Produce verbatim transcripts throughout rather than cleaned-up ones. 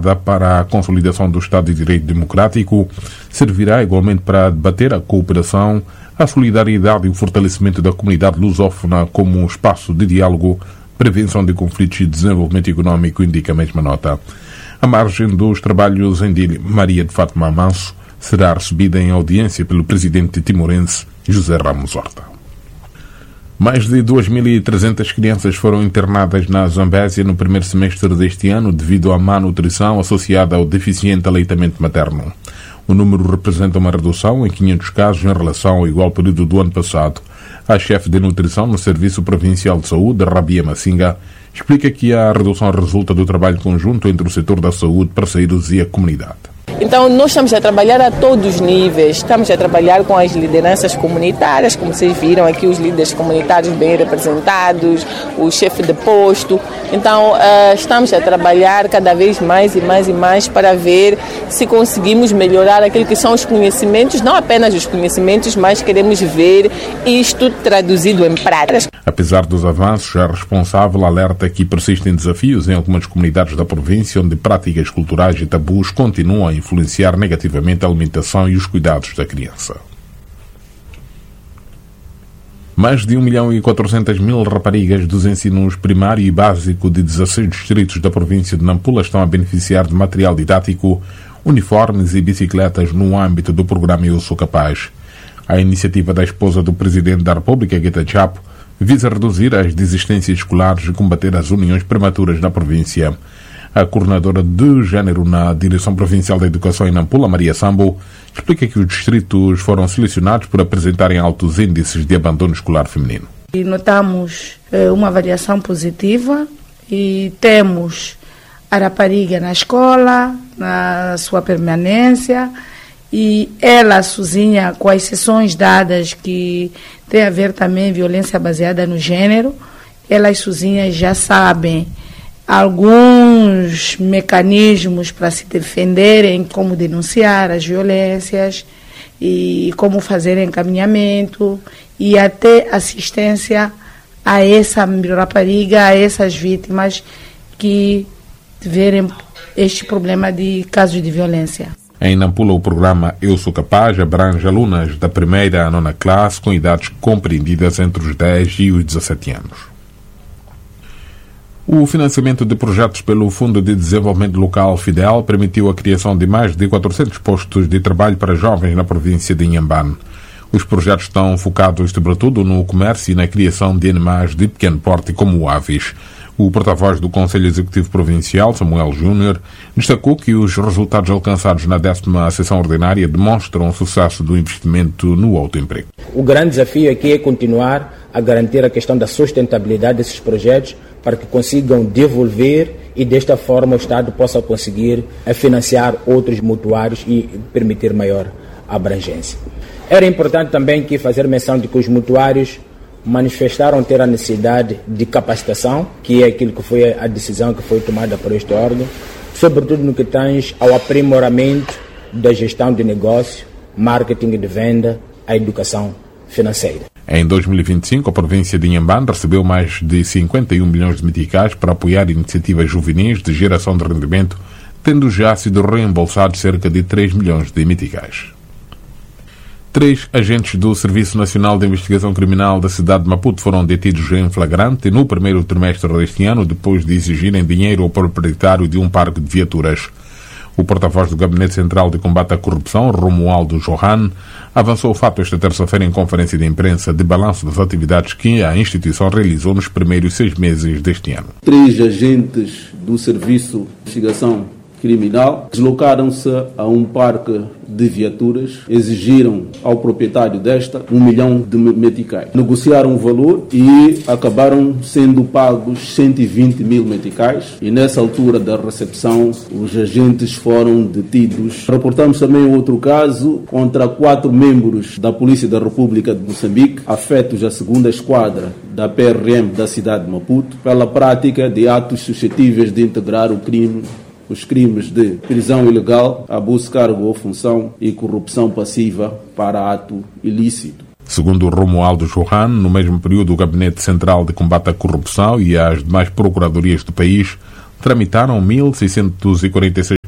voltada para a consolidação do Estado de Direito Democrático, servirá igualmente para debater a cooperação, a solidariedade e o fortalecimento da comunidade lusófona como um espaço de diálogo, prevenção de conflitos e desenvolvimento económico, indica a mesma nota. A margem dos trabalhos em Dili, Maria de Fátima Manso será recebida em audiência pelo presidente timorense José Ramos Horta. Mais de duas mil e trezentas crianças foram internadas na Zambésia no primeiro semestre deste ano devido à má nutrição associada ao deficiente aleitamento materno. O número representa uma redução em quinhentos casos em relação ao igual período do ano passado. A chefe de nutrição no Serviço Provincial de Saúde, Rabia Massinga, explica que a redução resulta do trabalho conjunto entre o setor da saúde, parceiros e a comunidade. Então, nós estamos a trabalhar a todos os níveis, estamos a trabalhar com as lideranças comunitárias, como vocês viram aqui, os líderes comunitários bem representados, o chefe de posto. Então, uh, estamos a trabalhar cada vez mais e mais e mais para ver se conseguimos melhorar aquilo que são os conhecimentos, não apenas os conhecimentos, mas queremos ver isto traduzido em prática. Apesar dos avanços, a responsável alerta que persistem desafios em algumas comunidades da província onde práticas culturais e tabus continuam a influenciar negativamente a alimentação e os cuidados da criança. Mais de um milhão e quatrocentas mil raparigas dos ensinos primário e básico de dezasseis distritos da província de Nampula estão a beneficiar de material didático, uniformes e bicicletas no âmbito do programa Eu Sou Capaz. A iniciativa da esposa do Presidente da República, Guita Chapo, visa reduzir as desistências escolares e combater as uniões prematuras na província. A coordenadora de género na Direção Provincial da Educação em Nampula, Maria Sambo, explica que os distritos foram selecionados por apresentarem altos índices de abandono escolar feminino. E notamos eh, uma variação positiva e temos a rapariga na escola, na sua permanência, e ela sozinha, com as sessões dadas que tem a ver também violência baseada no gênero, elas sozinhas já sabem alguns mecanismos para se defenderem, como denunciar as violências e como fazer encaminhamento e até assistência a essa rapariga, a essas vítimas que tiverem este problema de casos de violência. Em Nampula, o programa Eu Sou Capaz abrange alunas da primeira à nona classe com idades compreendidas entre os dez e os dezassete anos. O financiamento de projetos pelo Fundo de Desenvolvimento Local Fidel permitiu a criação de mais de quatrocentos postos de trabalho para jovens na província de Inhambane. Os projetos estão focados sobretudo no comércio e na criação de animais de pequeno porte como aves. O porta-voz do Conselho Executivo Provincial, Samuel Júnior, destacou que os resultados alcançados na décima sessão ordinária demonstram o sucesso do investimento no autoemprego. O grande desafio aqui é continuar a garantir a questão da sustentabilidade desses projetos para que consigam devolver e desta forma o Estado possa conseguir financiar outros mutuários e permitir maior abrangência. Era importante também que fazer menção de que os mutuários manifestaram ter a necessidade de capacitação, que é aquilo que foi a decisão que foi tomada por este órgão, sobretudo no que tange ao aprimoramento da gestão de negócio, marketing de venda, a educação financeira. Em dois mil e vinte e cinco, a província de Inhambane recebeu mais de cinquenta e um milhões de meticais para apoiar iniciativas juvenis de geração de rendimento, tendo já sido reembolsados cerca de três milhões de meticais. Três agentes do Serviço Nacional de Investigação Criminal da cidade de Maputo foram detidos em flagrante no primeiro trimestre deste ano, depois de exigirem dinheiro ao proprietário de um parque de viaturas. O porta-voz do Gabinete Central de Combate à Corrupção, Romualdo Johan, avançou o fato esta terça-feira em conferência de imprensa de balanço das atividades que a instituição realizou nos primeiros seis meses deste ano. Três agentes do Serviço de Investigação Criminal deslocaram-se a um parque de viaturas, exigiram ao proprietário desta um milhão de meticais. Negociaram o valor e acabaram sendo pagos cento e vinte mil meticais e nessa altura da recepção os agentes foram detidos. Reportamos também outro caso contra quatro membros da Polícia da República de Moçambique, afetos à segunda esquadra da P R M da cidade de Maputo, pela prática de atos suscetíveis de integrar o crime os crimes de prisão ilegal, abuso de cargo ou função e corrupção passiva para ato ilícito. Segundo Romualdo Johan, no mesmo período o Gabinete Central de Combate à Corrupção e as demais procuradorias do país tramitaram mil seiscentos e quarenta e seis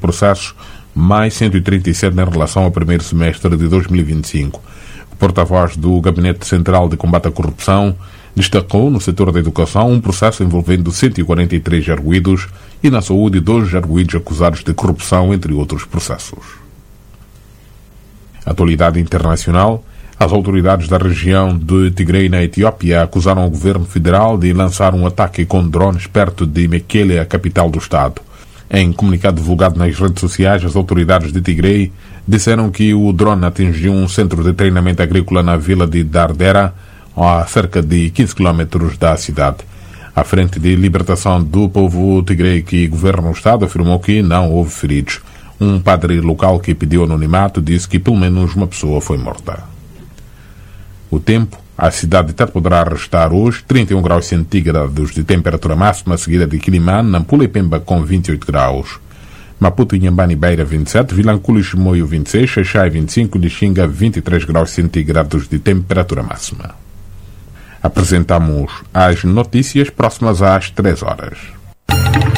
processos, mais cento e trinta e sete em relação ao primeiro semestre de dois mil e vinte e cinco. O porta-voz do Gabinete Central de Combate à Corrupção destacou no setor da educação um processo envolvendo cento e quarenta e três arguidos e na saúde dois arguidos acusados de corrupção, entre outros processos. Atualidade internacional. As autoridades da região de Tigray, na Etiópia, acusaram o governo federal de lançar um ataque com drones perto de Mekele, a capital do estado. Em comunicado divulgado nas redes sociais, as autoridades de Tigray disseram que o drone atingiu um centro de treinamento agrícola na vila de Dardera, a cerca de quinze quilômetros da cidade. A Frente de Libertação do Povo Tigray, que governa o estado, afirmou que não houve feridos. Um padre local que pediu anonimato disse que pelo menos uma pessoa foi morta. O tempo. A cidade de Tete poderá registrar hoje trinta e um graus centígrados de temperatura máxima, seguida de Quilimane, Nampula e Pemba com vinte e oito graus. Maputo, Inhambane e Beira vinte e sete, Vilanculo e Chimoio vinte e seis, Xaixai vinte e cinco, Lixinga vinte e três graus centígrados de temperatura máxima. Apresentamos as notícias próximas às três horas.